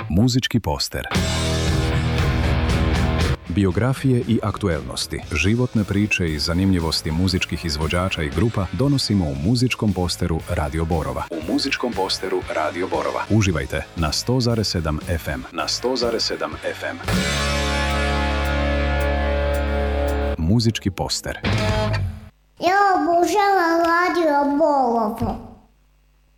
Muzički poster. Biografije i aktuelnosti, životne priče i zanimljivosti muzičkih izvođača i grupa donosimo u muzičkom posteru Radio Borova. U muzičkom posteru Radio Borova. Uživajte na 100,7 FM. Na 100,7 FM. Muzički poster. Ja obožavam Radio Borovo.